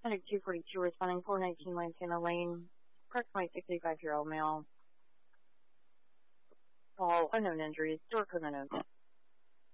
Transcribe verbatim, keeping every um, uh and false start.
Medic two forty-two responding four nineteen Lantana Lane. Approximately sixty-five-year-old male. All unknown injuries. Door code unknown.